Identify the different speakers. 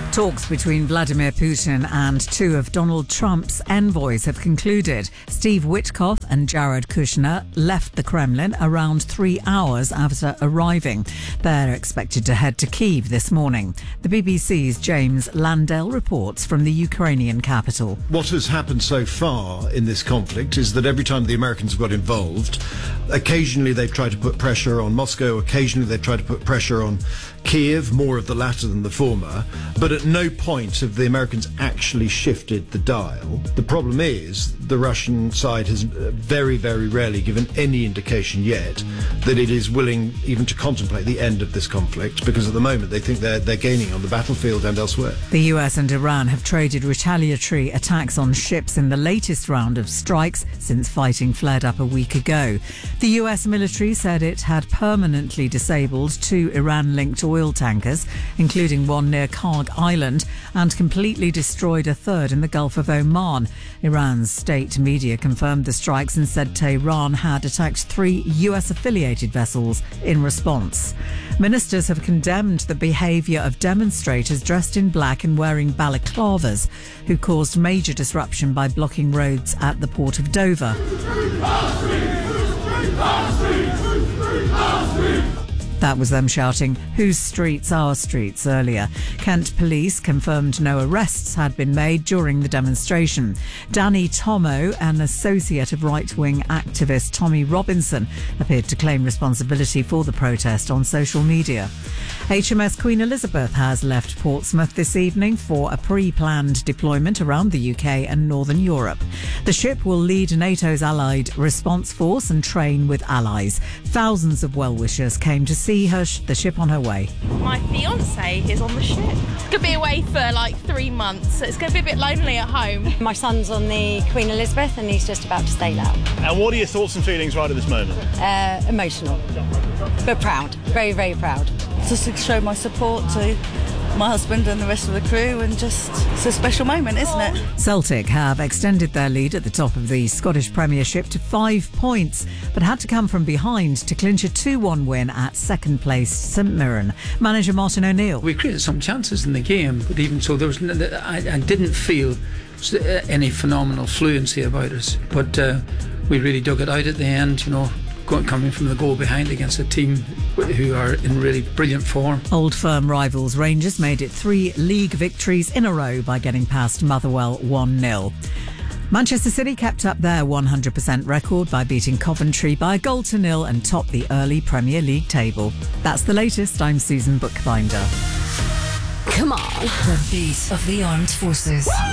Speaker 1: Talks between Vladimir Putin and two of Donald Trump's envoys have concluded. Steve Witkoff and Jared Kushner left the Kremlin around 3 hours after arriving. They're expected to head to Kyiv this morning. The BBC's James Landell reports from the Ukrainian capital.
Speaker 2: What has happened so far in this conflict is that every time the Americans have got involved, occasionally they've tried to put pressure on Moscow, occasionally they've tried to put pressure on Kyiv, more of the latter than the former, but at no point have the Americans actually shifted the dial. The problem is the Russian side has very, very rarely given any indication yet that it is willing even to contemplate the end of this conflict, because at the moment they think they're gaining on the battlefield and elsewhere.
Speaker 1: The US and Iran have traded retaliatory attacks on ships in the latest round of strikes since fighting flared up a week ago. The US military said it had permanently disabled 2 Iran-linked oil tankers, including one near Karg Island, and completely destroyed a third in the Gulf of Oman. Iran's state media confirmed the strikes and said Tehran had attacked 3 US-affiliated vessels in response. Ministers have condemned the behaviour of demonstrators dressed in black and wearing balaclavas, who caused major disruption by blocking roads at the port of Dover. That was them shouting, "Whose streets are streets?" earlier. Kent police confirmed no arrests had been made during the demonstration. Danny Tomo, an associate of right-wing activist Tommy Robinson, appeared to claim responsibility for the protest on social media. HMS Queen Elizabeth has left Portsmouth this evening for a pre-planned deployment around the UK and Northern Europe. The ship will lead NATO's Allied Response Force and train with allies. Thousands of well-wishers came to see the ship on her way.
Speaker 3: My fiance is on the ship. It's going to be away for like 3 months, so it's going to be a bit lonely at home.
Speaker 4: My son's on the Queen Elizabeth and he's just about to sail out.
Speaker 5: And what are your thoughts and feelings right at this moment?
Speaker 4: Emotional, but proud, very, very proud.
Speaker 6: Just to show my support to my husband and the rest of the crew, and just it's a special moment, isn't it?
Speaker 1: Celtic have extended their lead at the top of the Scottish Premiership to 5 points, but had to come from behind to clinch a 2-1 win at second-placed St Mirren. Manager Martin O'Neill.
Speaker 7: We created some chances in the game, but even so, there was I didn't feel any phenomenal fluency about us. But we really dug it out at the end, coming from the goal behind against a team who are in really brilliant form.
Speaker 1: Old Firm rivals Rangers made it 3 league victories in a row by getting past Motherwell 1-0. Manchester City kept up their 100% record by beating Coventry by a 1-0 and topped the early Premier League table. That's the latest. I'm Susan Bookbinder.
Speaker 8: Come on. The beat of the armed forces.